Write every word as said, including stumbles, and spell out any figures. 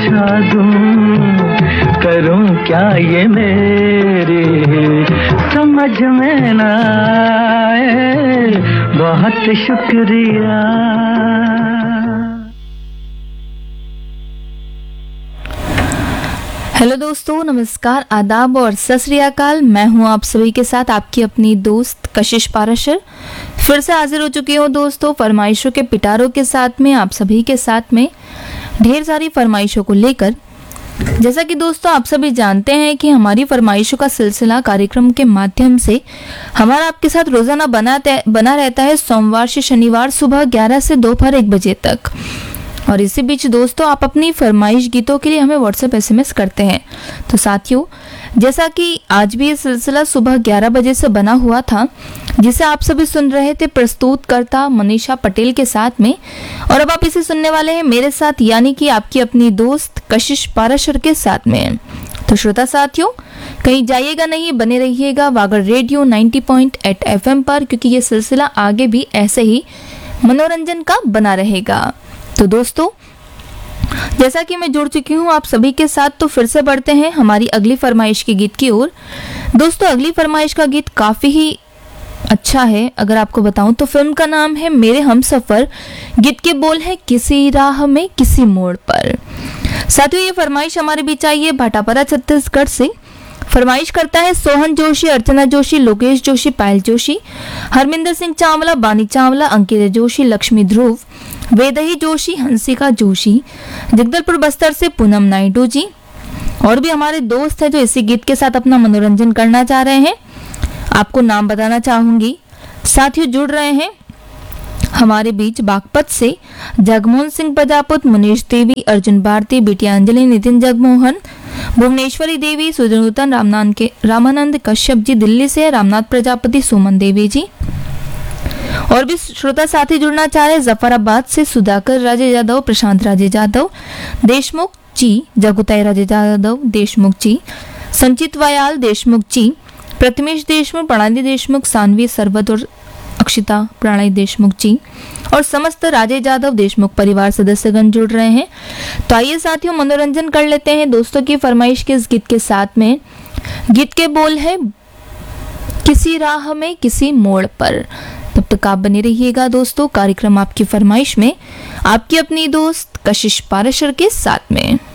समझा दूं, करूं क्या ये मेरी समझ में ना आए, बहुत शुक्रिया। हेलो दोस्तों, नमस्कार, आदाब और सत श्री अकाल। मैं हूं आप सभी के साथ आपकी अपनी दोस्त कशिश पाराशर। फिर से हाजिर हो चुकी हूं दोस्तों फरमाइशों के पिटारों के साथ में, आप सभी के साथ में ढेर सारी फरमाइशों को लेकर। जैसा कि दोस्तों आप सभी जानते हैं कि हमारी फरमाइशों का सिलसिला कार्यक्रम के माध्यम से हमारा आपके साथ रोजाना बना बना रहता है, सोमवार से शनिवार सुबह ग्यारह से दोपहर एक बजे तक। और इसी बीच दोस्तों आप अपनी फरमाइश गीतों के लिए हमें व्हाट्सएप एसएमएस करते हैं। तो साथियों, जैसा कि आज भी ये सिलसिला सुबह ग्यारह बजे से बना हुआ था, जिसे आप सभी सुन रहे थे प्रस्तुतकर्ता मनीषा पटेल के साथ में, और अब आप इसे सुनने वाले हैं मेरे साथ, यानी कि आपकी अपनी दोस्त कशिश पाराशर के साथ में। तो श्रोता साथियों, कहीं जाइएगा नहीं, बने रहिएगा वागर रेडियो नब्बे पॉइंट आठ एफएम पर, क्योंकि ये सिलसिला आगे भी ऐसे ही मनोरंजन का बना रहेगा। तो दोस्तों, जैसा कि मैं जुड़ चुकी हूँ आप सभी के साथ, तो फिर से बढ़ते हैं हमारी अगली फरमाइश के गीत की ओर। दोस्तों, अगली फरमाइश का गीत काफी ही अच्छा है। अगर आपको बताऊं तो फिल्म का नाम है मेरे हमसफर, गीत के बोल है किसी राह में किसी मोड़ पर। साथियों, ये फरमाइश हमारे बीच आई है भाटापारा छत्तीसगढ़ से। फरमाइश करता है सोहन जोशी, अर्चना जोशी, लोकेश जोशी, पायल जोशी, हरमिंदर सिंह चावला, बानी चावला, अंकिता जोशी, लक्ष्मी ध्रुव, वेदही जोशी, हंसिका जोशी, जगदलपुर बस्तर से पूनम नायडू जी, और भी हमारे दोस्त हैं जो इसी गीत के साथ अपना मनोरंजन करना चाह रहे हैं। आपको नाम बताना चाहूंगी। साथियों, जुड़ रहे हैं हमारे बीच बागपत से जगमोहन सिंह प्रजापत, मुनीश देवी, अर्जुन भारती, बिटिया अंजलि, नितिन जगमोहन, भुवनेश्वरी देवी, सुजनूतन, रामनाथ के रामानंद कश्यप जी दिल्ली से, रामनाथ प्रजापति, सुमन देवी जी, और भी श्रोता साथी जुड़ना चाह रहे जफराबाद से सुधाकर राजे यादव, प्रशांत राजे यादव, देशमुख जी, जगुताई राजे यादव, देशमुख जी, संचित वयाल, देशमुख जी, प्रतिमेश देशमुख, प्रणाली देशमुख, सानवी सरबत और अक्षिता प्रणय देशमुख जी, और समस्त राजे यादव देशमुख परिवार सदस्यगण जुड़ रहे हैं। तो आइए साथियों, मनोरंजन कर लेते हैं दोस्तों की फरमाइश के इस गीत के साथ में। गीत के बोल है किसी राह में किसी मोड़ पर। तब तक आप बने रहिएगा दोस्तों कार्यक्रम आपकी फरमाइश में, आपकी अपनी दोस्त कशिश पाराशर के साथ में।